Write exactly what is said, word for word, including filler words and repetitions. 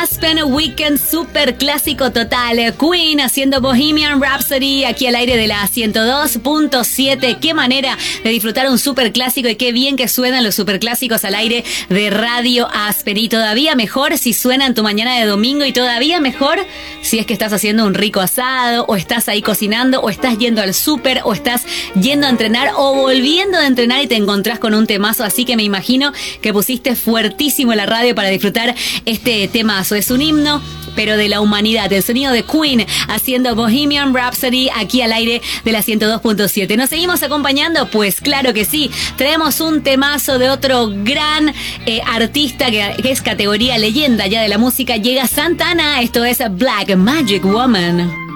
Aspen Weekend, super clásico total. Queen haciendo Bohemian Rhapsody aquí al aire de la ciento dos punto siete. Qué manera de disfrutar un super clásico y qué bien que suenan los super clásicos al aire de Radio Aspen. Y todavía mejor si suenan tu mañana de domingo, y todavía mejor si es que estás haciendo un rico asado, o estás ahí cocinando, o estás yendo al súper, o estás yendo a entrenar, o volviendo de entrenar y te encontrás con un temazo. Así que me imagino que pusiste fuertísimo la radio para disfrutar este temazo. Es un himno, pero de la humanidad. El sonido de Queen haciendo Bohemian Rhapsody aquí al aire de la ciento dos punto siete. ¿Nos seguimos acompañando? Pues claro que sí. Traemos un temazo de otro gran eh, artista que, que es categoría leyenda ya de la música. Llega Santana. Esto es Black Magic Woman.